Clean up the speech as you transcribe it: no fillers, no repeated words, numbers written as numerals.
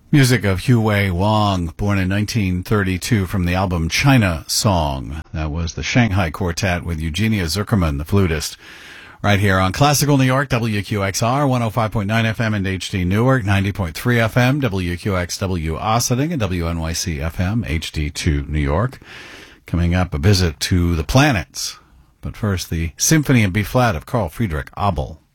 Music of Hue Wang, born in 1932 from the album China Song. That was the Shanghai Quartet with Eugenia Zuckerman, the flutist. Right here on Classical New York, WQXR, 105.9 FM and HD Newark, 90.3 FM, WQXW Ossining, and WNYC FM, HD2 New York. Coming up, a visit to the planets. But first, the Symphony in B-flat of Carl Friedrich Abel.